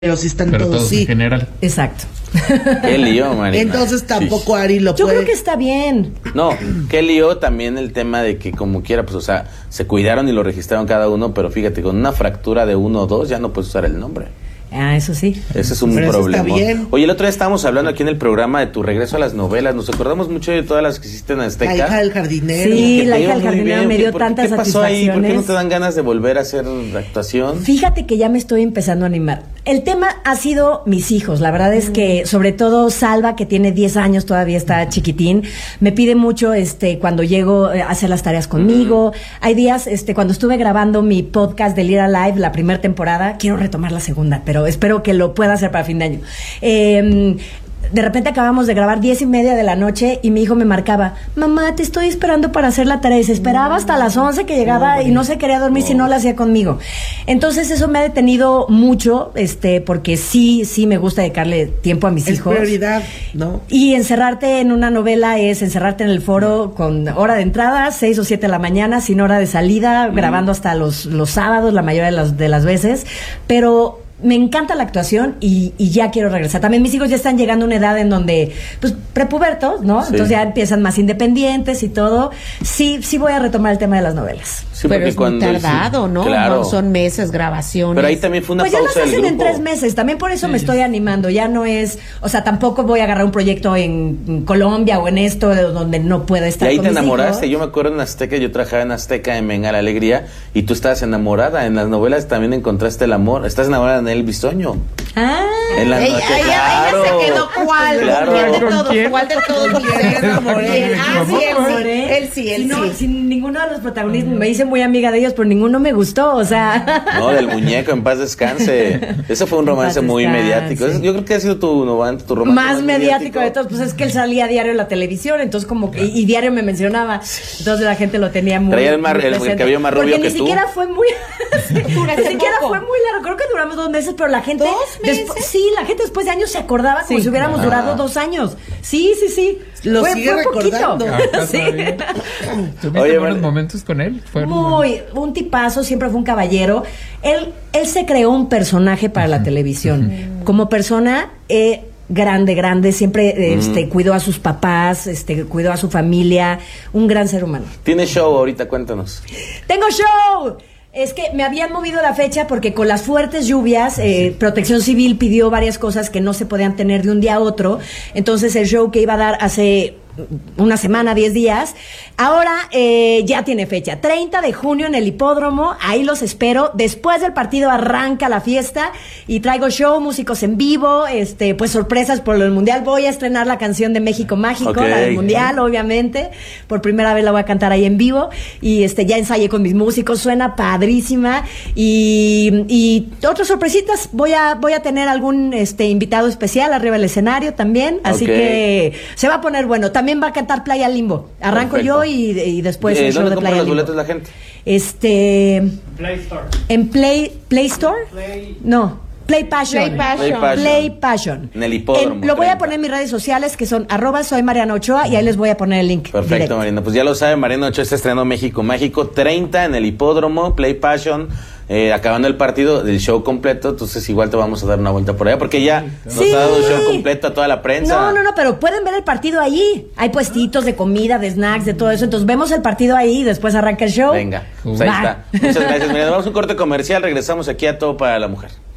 pero sí están pero todos sí. En general. Exacto. Qué lío, Marina. Entonces tampoco Sí. Ari lo Yo puede. creo que está bien. No, qué lío también el tema de que como quiera, pues o sea, se cuidaron y lo registraron cada uno, pero fíjate, con una fractura de 1 o 2 ya no puedes usar el nombre. Ah, eso sí. Ese es un Pero eso problema. está bien. Oye, el otro día estábamos hablando aquí en el programa de tu regreso a las novelas. Nos acordamos mucho de todas las que hiciste en Azteca. La hija del jardinero. Sí, Que la te hija iba del muy jardinero bien. me dio tantas ¿Qué pasó ahí? ¿Por qué no satisfacciones? te dan ganas de volver a hacer actuación? Fíjate que ya me estoy empezando a animar. El tema ha sido mis hijos. La verdad es que, sobre todo Salva, que tiene 10 años, todavía está chiquitín, me pide mucho cuando llego a hacer las tareas conmigo. Hay días, cuando estuve grabando mi podcast de Lira Live, la primera temporada, quiero retomar la segunda, pero espero que lo pueda hacer para fin de año. De repente acabamos de grabar 10:30 de la noche y mi hijo me marcaba: mamá, te estoy esperando para hacer la tarea. Y se esperaba hasta las 11 que llegaba y no se quería dormir si no la hacía conmigo. Entonces eso me ha detenido mucho, porque sí me gusta dedicarle tiempo a mis Es hijos. prioridad, ¿no? Y encerrarte en una novela es encerrarte en el foro con hora de entrada, 6 o 7 de la mañana, sin hora de salida, grabando hasta los sábados la mayoría de las veces. Pero me encanta la actuación y ya quiero regresar. También mis hijos ya están llegando a una edad en donde, pues, prepubertos, ¿no? Sí. Entonces ya empiezan más independientes y todo. Sí voy a retomar el tema de las novelas. Sí, pero porque es muy cuando tardado, ¿no? Claro. No, son meses, grabaciones. Pero ahí también fue una Pues ya pausa las del hacen en grupo. 3 meses. También por eso me estoy animando. Ya no es, o sea, tampoco voy a agarrar un proyecto en Colombia o en esto donde no pueda Y estar ahí con te mis enamoraste. hijos. Yo me acuerdo en Azteca, yo trabajaba en Azteca en Venga la Alegría y tú estabas enamorada. En las novelas también encontraste el amor. Estás enamorada de Elvis Bisoño. Ah. En la Ella, noche, ella claro. se quedó cuál, Claro. ¿Cuál de ¿Con todos? quién? ¿Cuál de todos? Ah, sí, él sí. Sí, no, sin ninguno de los protagonistas. Me hice muy amiga de ellos, pero ninguno me gustó, o sea. No, del muñeco, en paz descanse. Eso fue un En romance paz muy descanse. mediático. Yo creo que ha sido tu romance Más mediático de todos, pues es que él salía diario en la televisión, entonces como que, y diario me mencionaba, entonces la gente lo tenía muy. Traía el muy presente. cabello más rubio porque que ni tú. siquiera fue muy. Duraste Ni siquiera poco. fue muy largo, creo que duramos 2 meses, pero la gente. 2 meses. Sí, la gente después de años se acordaba como Sí. si hubiéramos durado 2 años. Sí. Lo sigue recordando. Acá Sí. todavía. ¿Tuviste Oye, buenos bueno. momentos con él? Un tipazo, siempre fue un caballero. Él se creó un personaje para la televisión. Como persona, grande, siempre cuidó a sus papás, cuidó a su familia, un gran ser humano. Tienes show ahorita, cuéntanos. ¡Tengo show! Es que me habían movido la fecha porque con las fuertes lluvias, Protección Civil pidió varias cosas que no se podían tener de un día a otro. Entonces el show que iba a dar hace una semana, 10 días, ahora ya tiene fecha, 30 de junio en el Hipódromo. Ahí los espero. Después del partido arranca la fiesta y traigo show, músicos en vivo, pues sorpresas por lo del Mundial. Voy a estrenar la canción de México Mágico, Ok. la del Mundial, obviamente. Por primera vez la voy a cantar ahí en vivo y ya ensayé con mis músicos, suena padrísima y otras sorpresitas. Voy a tener algún invitado especial arriba del escenario también, así Ok. que se va a poner bueno. También va a cantar Playa Limbo. Arranco Perfecto. yo y después el show ¿Dónde de compran Playa los Limbo. boletos la gente? Play Store. ¿En Play Store? No, Play Passion. Play Passion. Play Passion. En el Hipódromo, Lo voy a 30. poner en mis redes sociales, que son @soy Mariana Ochoa, y ahí les voy a poner el link. Perfecto, directo. Marina. Pues ya lo sabe, Mariana Ochoa está estrenando México Mágico 30 en el Hipódromo, Play Passion. Acabando el partido del show completo, entonces igual te vamos a dar una vuelta por allá, porque ya nos Sí. ha dado show completo a toda la prensa. No, pero pueden ver el partido ahí. Hay puestitos de comida, de snacks, de todo eso. Entonces vemos el partido ahí y después arranca el show. Venga, pues ahí Va. está. Muchas gracias, Marina. Vamos a un corte comercial, regresamos aquí a Todo para la Mujer.